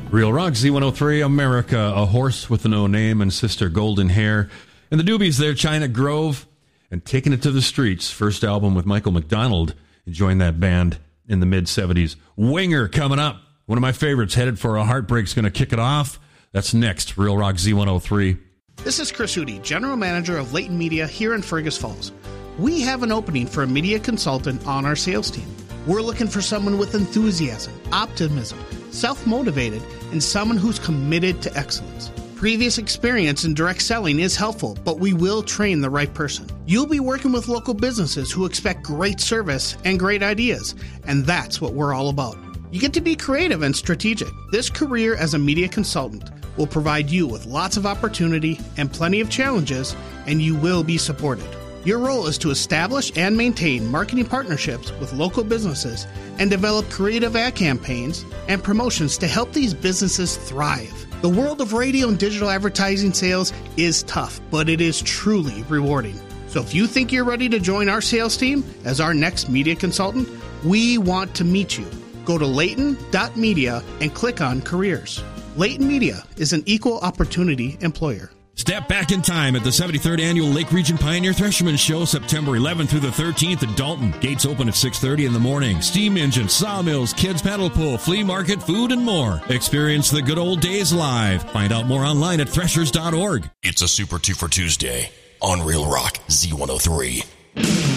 Real Rock, Z103, America, A Horse with No Name and Sister Golden Hair. And the Doobies there, China Grove, and Taking It to the Streets, first album with Michael McDonald. He joined that band in the mid-'70s. Winger coming up. One of my favorites, Headed for a Heartbreak's going to kick it off. That's next, Real Rock, Z103. This is Chris Hootie, General Manager of Leighton Media here in Fergus Falls. We have an opening for a media consultant on our sales team. We're looking for someone with enthusiasm, optimism, self-motivated, and someone who's committed to excellence. Previous experience in direct selling is helpful, but we will train the right person. You'll be working with local businesses who expect great service and great ideas, and that's what we're all about. You get to be creative and strategic. This career as a media consultant will provide you with lots of opportunity and plenty of challenges, and you will be supported. Your role is to establish and maintain marketing partnerships with local businesses and develop creative ad campaigns and promotions to help these businesses thrive. The world of radio and digital advertising sales is tough, but it is truly rewarding. So if you think you're ready to join our sales team as our next media consultant, we want to meet you. Go to Leighton.media and click on Careers. Leighton Media is an equal opportunity employer. Step back in time at the 73rd Annual Lake Region Pioneer Thresherman Show, September 11th through the 13th in Dalton. Gates open at 6:30 in the morning. Steam engines, sawmills, kids paddle pool, flea market, food, and more. Experience the good old days live. Find out more online at threshers.org. It's a Super 2 for Tuesday on Real Rock Z103.